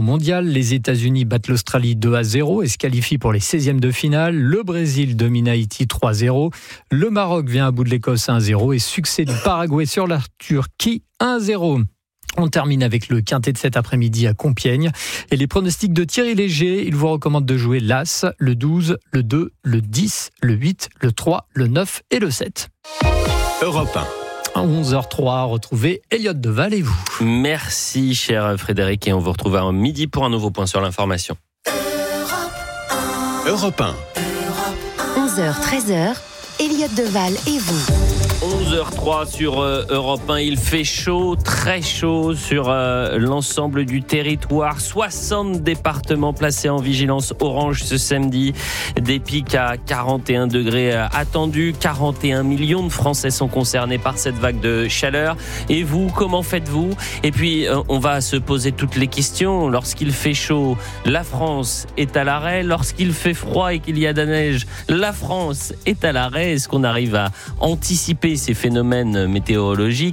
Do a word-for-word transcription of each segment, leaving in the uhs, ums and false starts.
mondial. Les États-Unis battent l'Australie deux à zéro et se qualifient pour les seizièmes de finale. Le Brésil domine Haïti trois à zéro. Le Maroc vient à bout de l'Écosse un à zéro et succès du Paraguay sur la Turquie un à zéro. On termine avec le quintet de cet après-midi à Compiègne. Et les pronostics de Thierry Léger, il vous recommande de jouer l'As, le douze, le deux, le dix, le huit, le trois, le neuf et le sept. Europe un. À onze heures trois, retrouvez Elliot Deval et vous. Merci cher Frédéric et on vous retrouve à midi pour un nouveau point sur l'information. Europe un. onze heures treize heures, Elliot Deval et vous. onze heures trois sur euh, Europe un, il fait chaud, très chaud sur euh, l'ensemble du territoire. soixante départements placés en vigilance orange ce samedi. Des pics à quarante et un degrés euh, attendus. quarante et un millions de Français sont concernés par cette vague de chaleur. Et vous, comment faites-vous ? Et puis, euh, on va se poser toutes les questions. Lorsqu'il fait chaud, la France est à l'arrêt. Lorsqu'il fait froid et qu'il y a de la neige, la France est à l'arrêt. Est-ce qu'on arrive à anticiper ces phénomènes météorologiques ?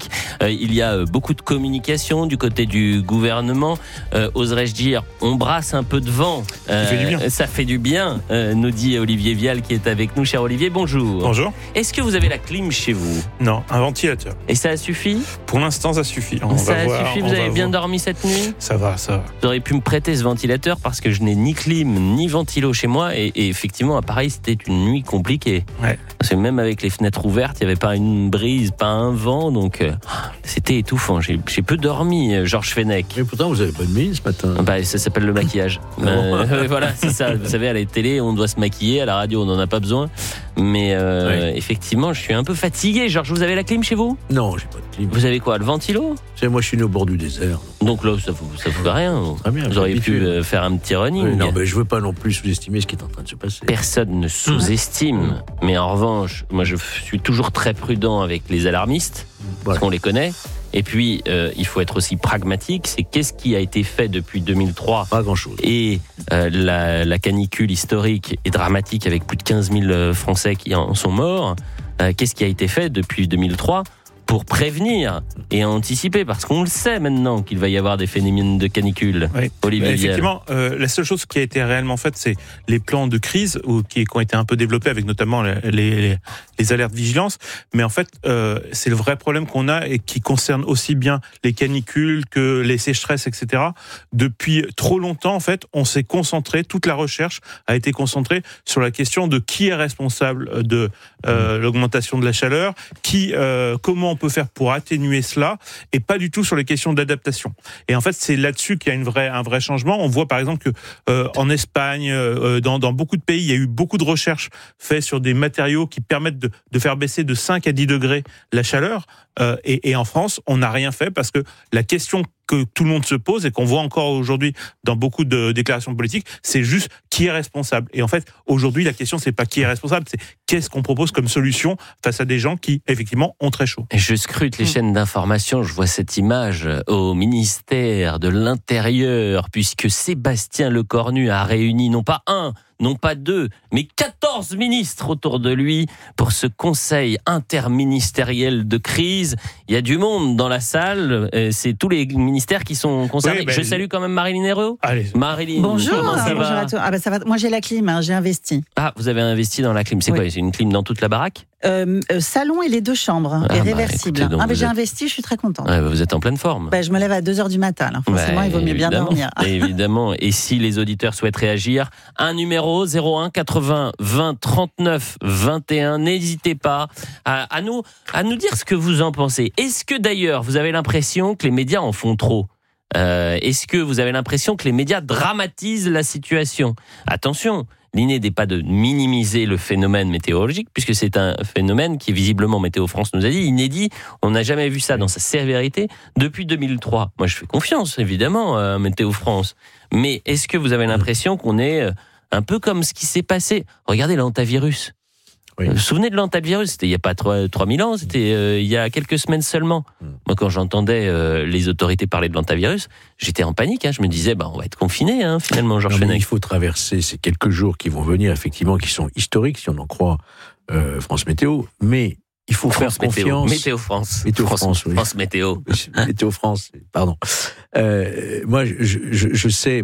euh, Il y a beaucoup de communication du côté du gouvernement. Euh, oserais-je dire, on brasse un peu de vent. Euh, ça fait du bien. Ça fait du bien, euh, nous dit Olivier Vial qui est avec nous. Cher Olivier, bonjour. Bonjour. Est-ce que vous avez la clim chez vous ? Non, un ventilateur. Et ça a suffi ? Pour l'instant, ça suffit. On ça va a voir, suffi, on vous avez va bien voir. dormi cette nuit ? Ça va, ça va. Vous auriez pu me prêter ce ventilateur parce que je n'ai ni clim ni ventilo chez moi et, et effectivement, à Paris, c'était une nuit compliquée. Ouais. Parce que même avec les fenêtres ouvertes, il n'y avait pas une brise, pas un vent, donc euh, c'était étouffant. J'ai, j'ai peu dormi, euh, Georges Fenech. Mais pourtant, vous avez pas de mine ce matin. Bah, ça s'appelle le maquillage. Euh, voilà, c'est ça. Vous savez, à la télé, on doit se maquiller, à la radio, on n'en a pas besoin. Mais euh, oui. effectivement, je suis un peu fatigué. Georges, vous avez la clim chez vous ? Non, j'ai pas de clim. Vous avez quoi, le ventilo ? Vous savez, moi, je suis né au bord du désert. Donc là, ça vous, ça vous fait rien. Très bien, Vous auriez pu habitué. euh, faire un petit running. Oui, non, mais je veux pas non plus sous-estimer ce qui est en train de se passer. Personne ne sous-estime, mais en revanche, moi je suis toujours très prudent avec les alarmistes, parce Voilà. qu'on les connaît. Et puis, euh, il faut être aussi pragmatique. C'est qu'est-ce qui a été fait depuis deux mille trois Pas grand-chose. et euh, la, la canicule historique et dramatique avec plus de quinze mille Français qui en sont morts. Euh, qu'est-ce qui a été fait depuis deux mille trois pour prévenir et anticiper, parce qu'on le sait maintenant qu'il va y avoir des phénomènes de canicule. Oui. Olivier Bah, Vial. effectivement, euh, la seule chose qui a été réellement faite, c'est les plans de crise ou qui, qui ont été un peu développés avec notamment les, les, les alertes vigilance. Mais en fait, euh, c'est le vrai problème qu'on a et qui concerne aussi bien les canicules que les sécheresses, et cetera. Depuis trop longtemps, en fait, on s'est concentré, toute la recherche a été concentrée sur la question de qui est responsable de euh, l'augmentation de la chaleur, qui, euh, comment on peut faire pour atténuer cela, et pas du tout sur les questions d'adaptation. Et en fait, c'est là-dessus qu'il y a une vraie, un vrai changement. On voit par exemple que euh, en Espagne, euh, dans, dans beaucoup de pays, il y a eu beaucoup de recherches faites sur des matériaux qui permettent de, de faire baisser de cinq à dix degrés la chaleur. Euh, et, et en France, on n'a rien fait parce que la question que tout le monde se pose et qu'on voit encore aujourd'hui dans beaucoup de déclarations politiques, c'est juste qui est responsable. Et en fait, aujourd'hui, la question, c'est pas qui est responsable, c'est qu'est-ce qu'on propose comme solution face à des gens qui, effectivement, ont très chaud. Je scrute les chaînes d'information, je vois cette image au ministère de l'Intérieur, puisque Sébastien Lecornu a réuni non pas un, non pas deux, mais quatorze ministres autour de lui pour ce conseil interministériel de crise. Il y a du monde dans la salle, c'est tous les ministères qui sont concernés. Oui, ben, je salue quand même Marilyn Hérault. Allez. Marilyn, Bonjour, comment ça bonjour va à toi. Ah bah ça va. Moi j'ai la clim, hein, j'ai investi. Ah, vous avez investi dans la clim. C'est Oui. quoi ? C'est une clim dans toute la baraque ? Euh, euh, salon et les deux chambres, Ah et bah, réversible. écoutez, donc ah bah, vous j'ai êtes- investi, je suis très contente. Ouais, vous êtes en pleine forme. Bah, je me lève à deux heures du matin, là. Forcément, Ouais, il vaut mieux bien évidemment, dormir. Évidemment. Et si les auditeurs souhaitent réagir, un numéro zéro un quatre-vingts vingt trente-neuf vingt et un. N'hésitez pas à, à nous à nous dire ce que vous en pensez. Est-ce que d'ailleurs vous avez l'impression que les médias en font trop ? Euh, est-ce que vous avez l'impression que les médias dramatisent la situation ? Attention. L'idée n'est pas de minimiser le phénomène météorologique, puisque c'est un phénomène qui, visiblement, Météo France nous a dit, inédit. On n'a jamais vu ça dans sa sévérité depuis deux mille trois. Moi, je fais confiance, évidemment, à Météo France. Mais est-ce que vous avez l'impression qu'on est un peu comme ce qui s'est passé ? Regardez l'hantavirus. Oui. Vous vous souvenez de l'hantavirus ? C'était il n'y a pas trois mille ans, c'était euh, il y a quelques semaines seulement. Mm. Moi, quand j'entendais euh, les autorités parler de l'hantavirus, j'étais en panique. Hein. Je me disais, bah, on va être confinés, hein, finalement, Georges Non, mais Fenech. il faut traverser ces quelques jours qui vont venir, effectivement, qui sont historiques, si on en croit euh, France Météo. Mais il faut France faire Météo. confiance. Météo France. Météo France, France, oui. France Météo. Météo France, pardon. Euh, moi, je, je, je sais,